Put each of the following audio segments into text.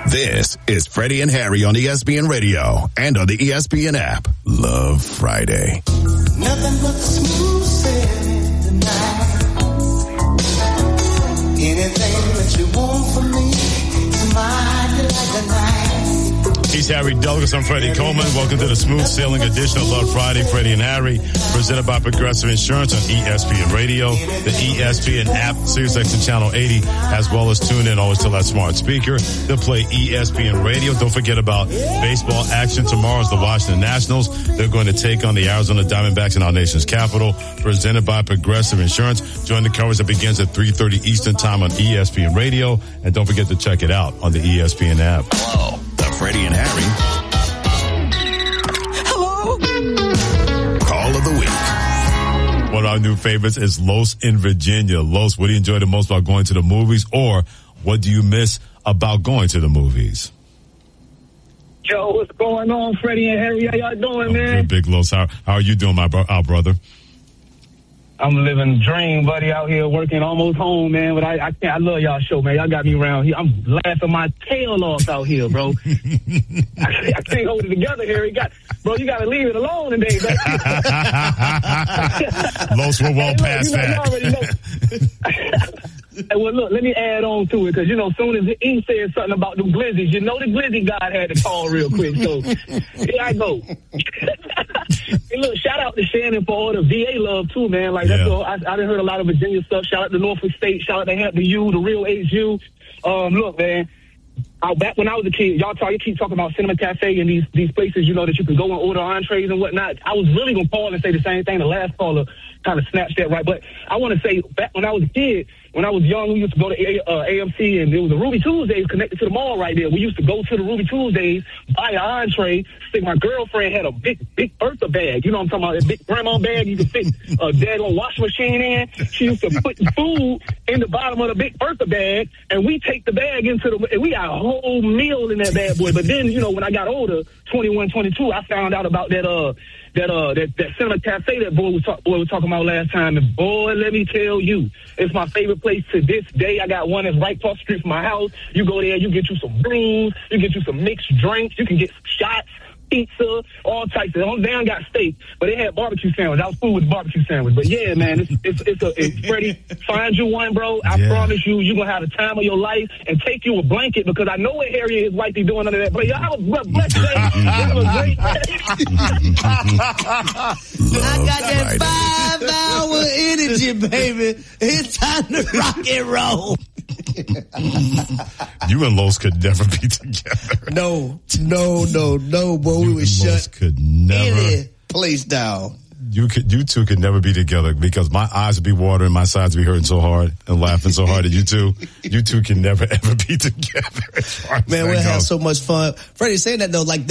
This is Freddie and Harry on ESPN Radio and on the ESPN app. Love Friday. Nothing but the smooth sailing tonight. Anything that you want from me, smile like a night. He's Harry Douglas. I'm Freddie Coleman. Welcome to the smooth sailing edition of Love Friday. Freddie and Harry, presented by Progressive Insurance on ESPN Radio, the ESPN app, SiriusXM Channel 80, as well as tune in always to that smart speaker to play ESPN Radio. Don't forget about baseball action. Tomorrow is the Washington Nationals. They're going to take on the Arizona Diamondbacks in our nation's capital, presented by Progressive Insurance. Join the coverage that begins at 3:30 Eastern Time on ESPN Radio. And don't forget to check it out on the ESPN app. Hello, the Freddie and Harry Call of the Week. One of our new favorites is Los in Virginia. Los, what do you enjoy the most about going to the movies, or what do you miss about going to the movies? Yo, what's going on, Freddie and Harry? How y'all doing, man? Good, Big Los. How are you doing, our brother? I'm living the dream, buddy, out here working almost home, man. But I can't. I love y'all show, man. Y'all got me around here. I'm laughing my tail off out here, bro. I can't hold it together here. You got to leave it alone today, bro. Los, we're well past that. You already know. Well, look, let me add on to it, because, as soon as he said something about the Glizzies, the Glizzy God had to call real quick. So, here I go. Hey, look, shout out to Shannon for all the VA love, too, man. Like, that's all. I done heard a lot of Virginia stuff. Shout out to Norfolk State. Shout out to Hampton U, the real HU. Look, man. Back when I was a kid, you keep talking about Cinema Cafe and these places, that you can go and order entrees and whatnot. I was really going to call and say the same thing. The last caller kind of snatched that right. But I want to say, back when I was a kid, when I was young, we used to go to AMC, and there was a Ruby Tuesdays connected to the mall right there. We used to go to the Ruby Tuesdays, buy an entree. My girlfriend had a big Bertha bag. You know what I'm talking about? A big grandma bag you could fit a daggone washing machine in. She used to put the food in the bottom of the big Bertha bag, and we take the bag and we got a whole meal in that bad boy. But then, when I got older, 21, 22, I found out about that Cinema Cafe that boy was talking about last time. And boy, let me tell you, it's my favorite place to this day. I got one that's right across the street from my house. You go there, you get you some brews, you get you some mixed drinks, you can get some shots, pizza, all types of. They got steak, but they had barbecue sandwich. I was cool with the barbecue sandwich. But yeah, man, it's Freddie. Find you one, bro. I promise you're gonna have the time of your life, and take you a blanket, because I know what Harry is like. Be doing under that. But y'all have a blessed day. Have a great I got that 5-hour energy, baby. It's time to rock and roll. You and Los could never be together. No, boy. We would shut could never any place down. You two could never be together, because my eyes would be watering, my sides would be hurting so hard and laughing so hard at you two can never ever be together. Man, we'll have so much fun. Freddie, saying that though, like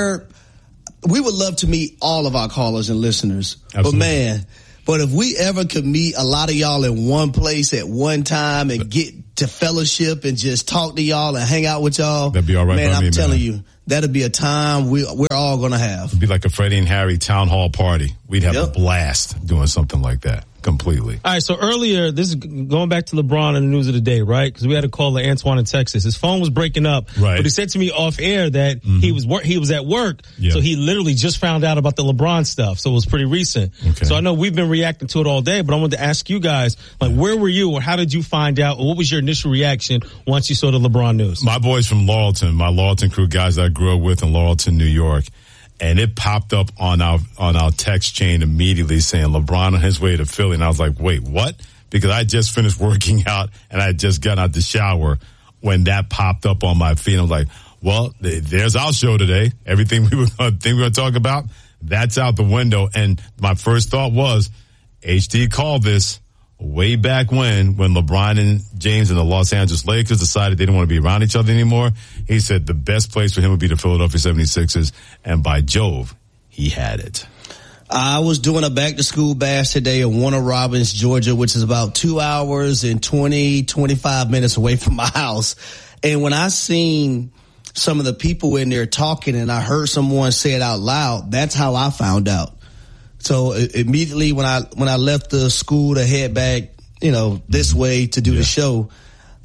we would love to meet all of our callers and listeners. Absolutely. But if we ever could meet a lot of y'all in one place at one time and get to fellowship and just talk to y'all and hang out with y'all, that'd be all right. Man, I'm telling you, that'd be a time we're all going to have. It'd be like a Freddie and Harry town hall party. We'd have a blast doing something like that. Completely. All right, so earlier, this is going back to LeBron and the news of the day, right? Because we had a caller, Antoine in Texas. His phone was breaking up, right? But he said to me off air that he was at work, so he literally just found out about the LeBron stuff. So it was pretty recent. Okay. So I know we've been reacting to it all day, but I wanted to ask you guys, like, where were you, or how did you find out, or what was your initial reaction once you saw the LeBron news? My boys from Laurelton, my Laurelton crew, guys that I grew up with in Laurelton, New York. And it popped up on our text chain immediately saying LeBron on his way to Philly. And I was like, wait, what? Because I just finished working out and I just got out the shower when that popped up on my feed. I was like, well, there's our show today. Everything we were going to talk about, that's out the window. And my first thought was, HD called this way back when LeBron and James and the Los Angeles Lakers decided they didn't want to be around each other anymore. He said the best place for him would be the Philadelphia 76ers, and by Jove, he had it. I was doing a back-to-school bash today in Warner Robins, Georgia, which is about 2 hours and 25 minutes away from my house. And when I seen some of the people in there talking and I heard someone say it out loud, that's how I found out. So immediately when I left the school to head back, this way to do the show,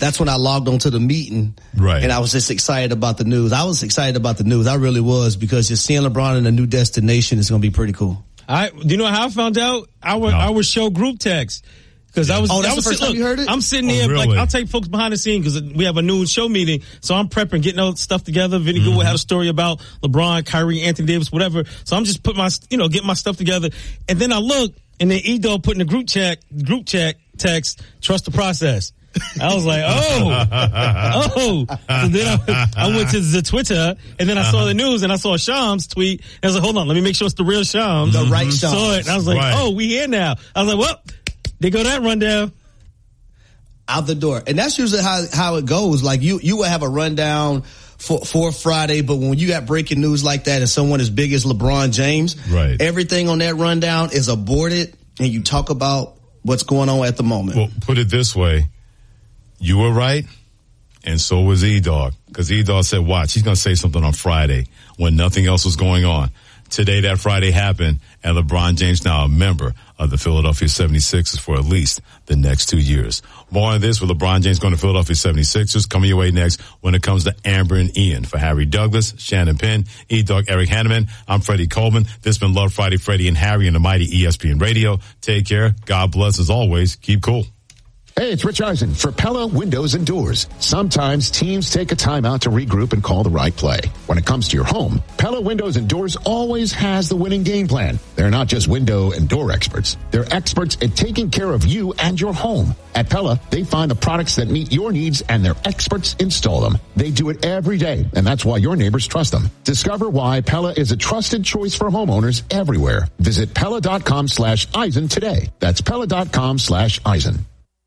that's when I logged on to the meeting. Right. And I was just excited about the news. I was excited about the news. I really was, because just seeing LeBron in a new destination is going to be pretty cool. Do you know how I found out? Our show group text. Because that's the first time you heard it? I'm sitting there, really? like, I'll take folks behind the scenes because we have a noon show meeting. So I'm prepping, getting all stuff together. Vinny Goodwood had a story about LeBron, Kyrie, Anthony Davis, whatever. So I'm just putting getting my stuff together. And then I look, and then E-Dog put in the group chat text, trust the process. I was like, oh. So then I went to the Twitter, and then I saw the news, and I saw Shams tweet. And I was like, hold on, let me make sure it's the real Shams. The right Shams. Saw it, and I was like, we here now. I was like, well, they go that rundown. Out the door. And that's usually how it goes. Like, you will have a rundown for Friday, but when you got breaking news like that and someone as big as LeBron James, right, everything on that rundown is aborted, and you talk about what's going on at the moment. Well, put it this way. You were right, and so was E-Dog. Because E-Dog said, watch, he's going to say something on Friday when nothing else was going on. Today, that Friday happened, and LeBron James now a member of the Philadelphia 76ers for at least the next 2 years. More on this with LeBron James going to Philadelphia 76ers coming your way next when it comes to Amber and Ian. For Harry Douglas, Shannon Penn, E-Dog, Eric Hanneman, I'm Freddie Coleman. This has been Love Friday, Freddie and Harry and the mighty ESPN Radio. Take care. God bless as always. Keep cool. Hey, it's Rich Eisen for Pella Windows and Doors. Sometimes teams take a timeout to regroup and call the right play. When it comes to your home, Pella Windows and Doors always has the winning game plan. They're not just window and door experts. They're experts at taking care of you and your home. At Pella, they find the products that meet your needs and their experts install them. They do it every day, and that's why your neighbors trust them. Discover why Pella is a trusted choice for homeowners everywhere. Visit Pella.com/Eisen today. That's Pella.com/Eisen.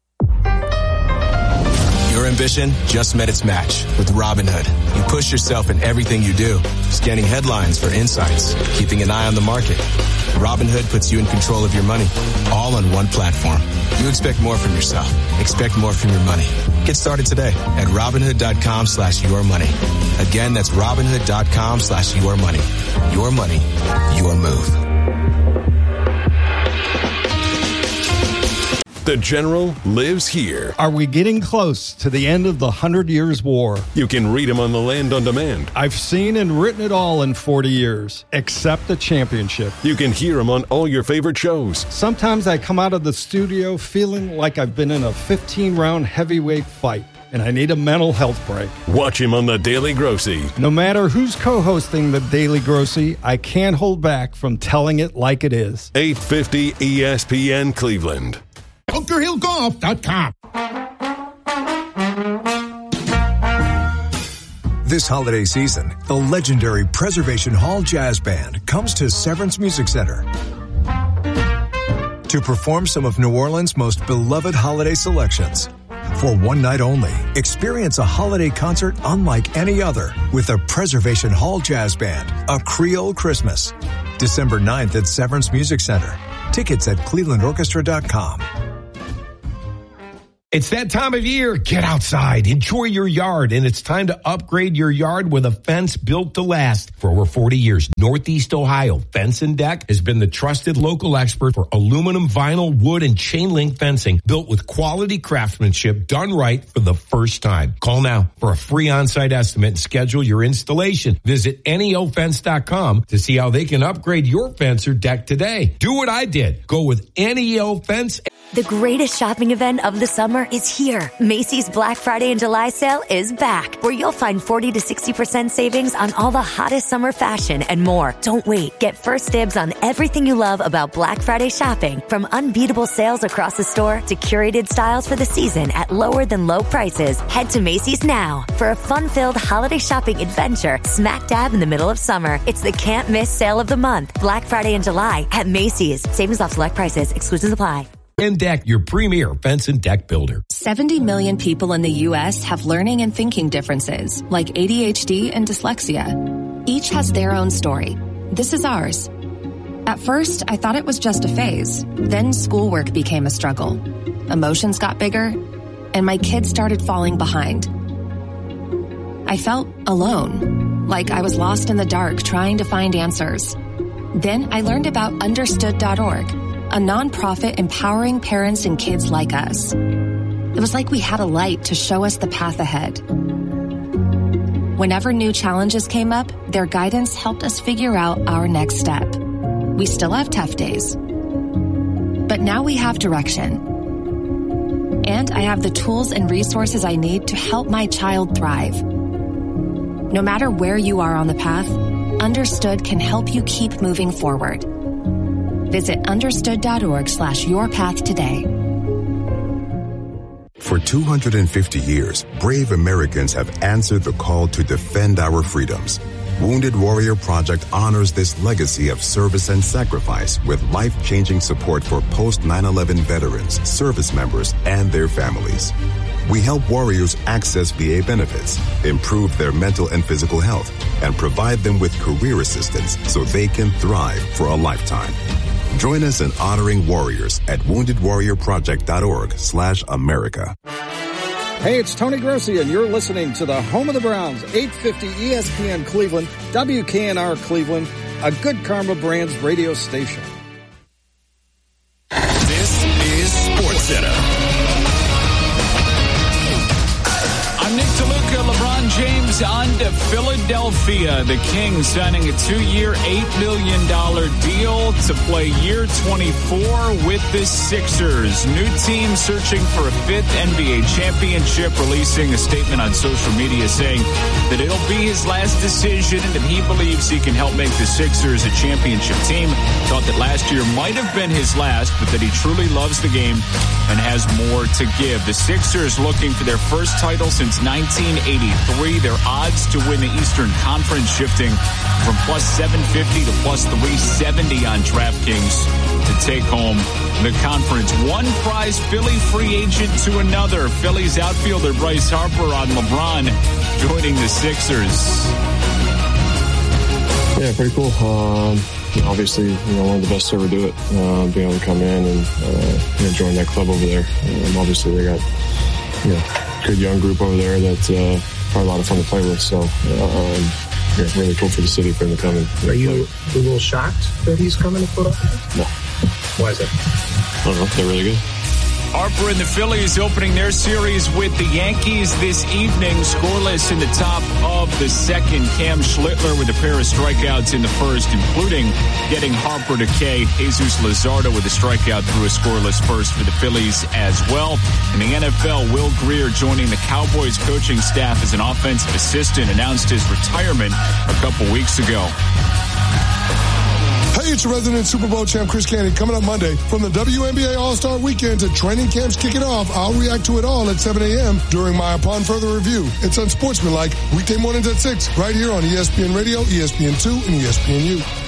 Your ambition just met its match with Robinhood. You push yourself in everything you do, scanning headlines for insights, keeping an eye on the market. Robinhood puts you in control of your money, all on one platform. You expect more from yourself. Expect more from your money. Get started today at Robinhood.com/yourmoney. Again, that's Robinhood.com/yourmoney. Your money, your move. The General lives here. Are we getting close to the end of the 100 Years' War? You can read him on The Land on Demand. I've seen and written it all in 40 years, except the championship. You can hear him on all your favorite shows. Sometimes I come out of the studio feeling like I've been in a 15-round heavyweight fight, and I need a mental health break. Watch him on The Daily Grossy. No matter who's co-hosting The Daily Grossy, I can't hold back from telling it like it is. 850 ESPN Cleveland. BunkerHillGolf.com. This holiday season, the legendary Preservation Hall Jazz Band comes to Severance Music Center to perform some of New Orleans' most beloved holiday selections. For one night only, experience a holiday concert unlike any other with the Preservation Hall Jazz Band, A Creole Christmas. December 9th at Severance Music Center. Tickets at clevelandorchestra.com. It's that time of year. Get outside, enjoy your yard, and it's time to upgrade your yard with a fence built to last. For over 40 years, Northeast Ohio Fence and Deck has been the trusted local expert for aluminum, vinyl, wood, and chain link fencing built with quality craftsmanship done right for the first time. Call now for a free on-site estimate and schedule your installation. Visit NEOFence.com to see how they can upgrade your fence or deck today. Do what I did. Go with NEO Fence. The greatest shopping event of the summer is here. Macy's Black Friday and July sale is back, where you'll find 40 to 60% savings on all the hottest summer fashion and more. Don't wait. Get first dibs on everything you love about Black Friday shopping, from unbeatable sales across the store to curated styles for the season at lower than low prices. Head to Macy's now for a fun-filled holiday shopping adventure smack dab in the middle of summer. It's the can't miss sale of the month. Black Friday and July at Macy's. Savings off select prices. Exclusions apply. And Deck, your premier fence and deck builder. 70 million people in the U.S. have learning and thinking differences, like ADHD and dyslexia. Each has their own story. This is ours. At first, I thought it was just a phase. Then schoolwork became a struggle. Emotions got bigger, and my kids started falling behind. I felt alone, like I was lost in the dark trying to find answers. Then I learned about Understood.org, a nonprofit empowering parents and kids like us. It was like we had a light to show us the path ahead. Whenever new challenges came up, their guidance helped us figure out our next step. We still have tough days, but now we have direction. And I have the tools and resources I need to help my child thrive. No matter where you are on the path, Understood can help you keep moving forward. Visit understood.org/yourpath today. For 250 years, brave Americans have answered the call to defend our freedoms. Wounded Warrior Project honors this legacy of service and sacrifice with life-changing support for post-9/11 veterans, service members, and their families. We help warriors access VA benefits, improve their mental and physical health, and provide them with career assistance so they can thrive for a lifetime. Join us in honoring warriors at woundedwarriorproject.org/America. Hey, it's Tony Grossi, and you're listening to the home of the Browns, 850 ESPN Cleveland, WKNR Cleveland, a Good Karma Brands radio station. This is SportsCenter. I'm Nick DeLuca. LeBron James on to Philadelphia. The Kings signing a 2-year, $8 million deal to play year 24 with the Sixers. New team searching for a 5th NBA championship, releasing a statement on social media saying that it'll be his last decision and that he believes he can help make the Sixers a championship team. Thought that last year might have been his last, but that he truly loves the game and has more to give. The Sixers looking for their first title since 1983. Their odds to win the Eastern Conference shifting from plus 750 to plus 370 on DraftKings to take home the conference. One prize Philly free agent to another. Phillies outfielder Bryce Harper on LeBron joining the Sixers. Yeah, pretty cool. Obviously, one of the best to ever do it. Being able to come in and join that club over there. Obviously, they got good young group over there that's probably a lot of fun to play with. So, really cool for the city for him to come in. Are you a little shocked that he's coming to Philadelphia? No. Why is that? I don't know. They're really good. Harper and the Phillies opening their series with the Yankees this evening. Scoreless in the top of the second. Cam Schlittler with a pair of strikeouts in the first, including getting Harper to K. Jesus Luzardo with a strikeout through a scoreless first for the Phillies as well. In the NFL, Will Greer joining the Cowboys coaching staff as an offensive assistant, announced his retirement a couple weeks ago. Hey, it's your resident Super Bowl champ, Chris Candy, coming up Monday. From the WNBA All-Star Weekend to training camps kicking off, I'll react to it all at 7 a.m. during my Upon Further Review. It's Unsportsmanlike, weekday mornings at 6, right here on ESPN Radio, ESPN2, and ESPNU.